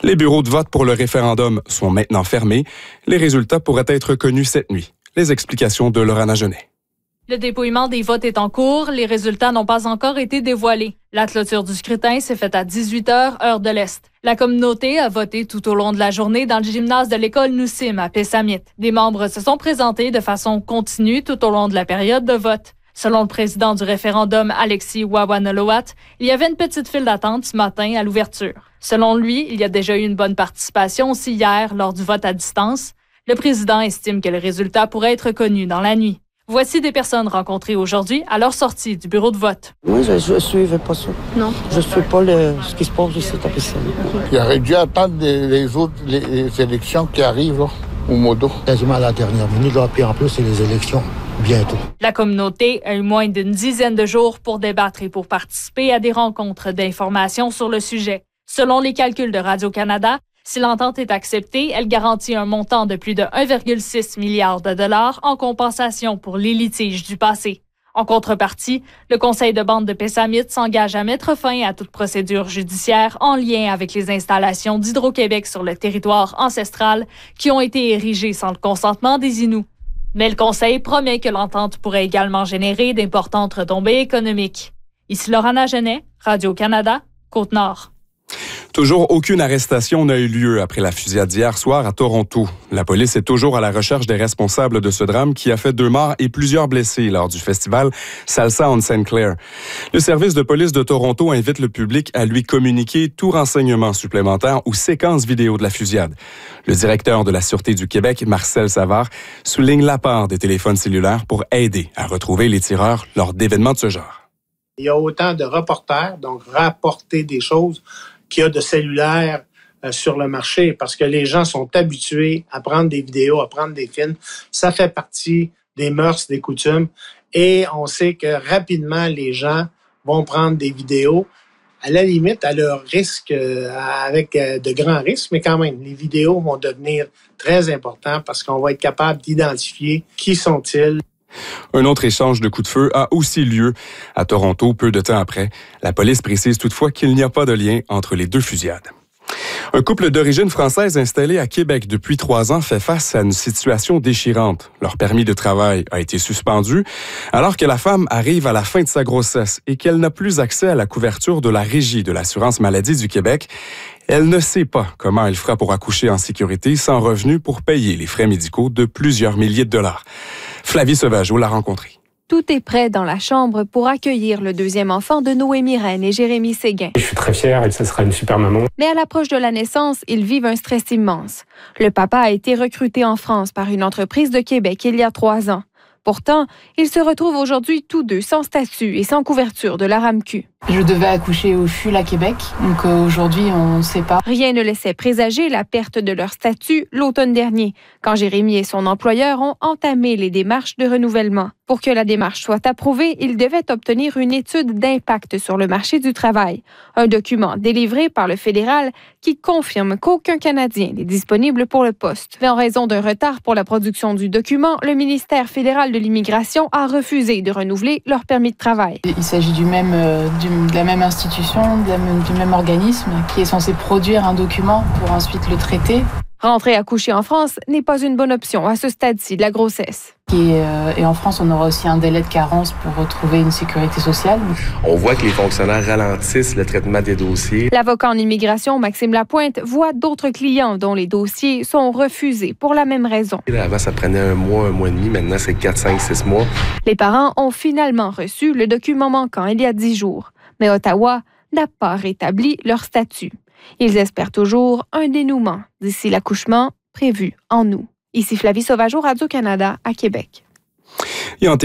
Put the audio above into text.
Les bureaux de vote pour le référendum sont maintenant fermés. Les résultats pourraient être connus cette nuit. Les explications de Laurana Genet. Le dépouillement des votes est en cours. Les résultats n'ont pas encore été dévoilés. La clôture du scrutin s'est faite à 18h, heure de l'Est. La communauté a voté tout au long de la journée dans le gymnase de l'école Noussim à Pessamit. Des membres se sont présentés de façon continue tout au long de la période de vote. Selon le président du référendum, Alexis Wawanolowat, il y avait une petite file d'attente ce matin à l'ouverture. Selon lui, il y a déjà eu une bonne participation aussi hier lors du vote à distance. Le président estime que le résultat pourrait être connu dans la nuit. Voici des personnes rencontrées aujourd'hui à leur sortie du bureau de vote. Moi, je ne suivais pas ça. Non. Je ne suis pas ce qui se passe ici à Pessamit. Il aurait dû attendre les élections qui arrivent là, au modo. Quasiment à la dernière minute, là, puis en plus, c'est les élections bientôt. La communauté a eu moins d'une dizaine de jours pour débattre et pour participer à des rencontres d'information sur le sujet. Selon les calculs de Radio-Canada, si l'entente est acceptée, elle garantit un montant de plus de 1,6 milliard de dollars en compensation pour les litiges du passé. En contrepartie, le conseil de bande de Pessamit s'engage à mettre fin à toute procédure judiciaire en lien avec les installations d'Hydro-Québec sur le territoire ancestral qui ont été érigées sans le consentement des Inuits. Mais le conseil promet que l'entente pourrait également générer d'importantes retombées économiques. Ici Laurana Genet, Radio-Canada, Côte-Nord. Toujours aucune arrestation n'a eu lieu après la fusillade d'hier soir à Toronto. La police est toujours à la recherche des responsables de ce drame qui a fait 2 morts et plusieurs blessés lors du festival Salsa on St. Clair. Le service de police de Toronto invite le public à lui communiquer tout renseignement supplémentaire ou séquence vidéo de la fusillade. Le directeur de la Sûreté du Québec, Marcel Savard, souligne la part des téléphones cellulaires pour aider à retrouver les tireurs lors d'événements de ce genre. Il y a autant de reporters, donc rapporter des choses, qu'il y a de cellulaires sur le marché parce que les gens sont habitués à prendre des vidéos, à prendre des films. Ça fait partie des mœurs, des coutumes. Et on sait que rapidement, les gens vont prendre des vidéos à la limite, à leur risque, avec de grands risques, mais quand même, les vidéos vont devenir très importantes parce qu'on va être capable d'identifier qui sont-ils. Un autre échange de coups de feu a aussi lieu à Toronto peu de temps après. La police précise toutefois qu'il n'y a pas de lien entre les 2 fusillades. Un couple d'origine française installé à Québec depuis 3 ans fait face à une situation déchirante. Leur permis de travail a été suspendu alors que la femme arrive à la fin de sa grossesse et qu'elle n'a plus accès à la couverture de la Régie de l'assurance maladie du Québec. Elle ne sait pas comment elle fera pour accoucher en sécurité sans revenu pour payer les frais médicaux de plusieurs milliers de dollars. Flavie Sauvageau l'a rencontrée. Tout est prêt dans la chambre pour accueillir le 2e enfant de Noémie Reine et Jérémy Séguin. Je suis très fier et ça sera une super maman. Mais à l'approche de la naissance, ils vivent un stress immense. Le papa a été recruté en France par une entreprise de Québec il y a 3 ans. Pourtant, ils se retrouvent aujourd'hui tous 2 sans statut et sans couverture de la RAMQ. Je devais accoucher au FUL à Québec, donc aujourd'hui, on ne sait pas. Rien ne laissait présager la perte de leur statut l'automne dernier, quand Jérémy et son employeur ont entamé les démarches de renouvellement. Pour que la démarche soit approuvée, ils devaient obtenir une étude d'impact sur le marché du travail, un document délivré par le fédéral qui confirme qu'aucun Canadien n'est disponible pour le poste. Mais en raison d'un retard pour la production du document, le ministère fédéral de l'Immigration a refusé de renouveler leur permis de travail. Il s'agit de la même institution, du même organisme qui est censé produire un document pour ensuite le traiter. Rentrer accoucher en France n'est pas une bonne option à ce stade-ci de la grossesse. Et en France, on aura aussi un délai de carence pour retrouver une sécurité sociale. On voit que les fonctionnaires ralentissent le traitement des dossiers. L'avocat en immigration, Maxime Lapointe, voit d'autres clients dont les dossiers sont refusés pour la même raison. Avant, ça prenait 1 mois, 1 mois et demi. Maintenant, c'est 4, 5, 6 mois. Les parents ont finalement reçu le document manquant il y a 10 jours. Mais Ottawa n'a pas rétabli leur statut. Ils espèrent toujours un dénouement d'ici l'accouchement prévu en août. Ici Flavie Sauvageau, Radio-Canada, à Québec.